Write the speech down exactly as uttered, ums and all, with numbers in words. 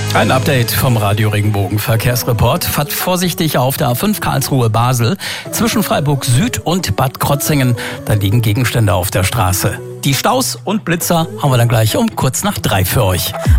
Ein Update vom Radio Regenbogen Verkehrsreport. Fahrt vorsichtig auf der A fünf Karlsruhe-Basel zwischen Freiburg Süd und Bad Krotzingen. Da liegen Gegenstände auf der Straße. Die Staus und Blitzer haben wir dann gleich um kurz nach drei für euch.